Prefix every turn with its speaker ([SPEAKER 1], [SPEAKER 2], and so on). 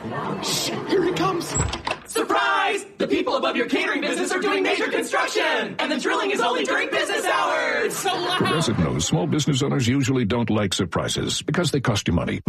[SPEAKER 1] Shit, here he comes. Surprise! The people above your catering business are doing major construction, and the drilling is only during business hours. So loud.
[SPEAKER 2] Progressive knows small business owners usually don't like surprises because they cost you money.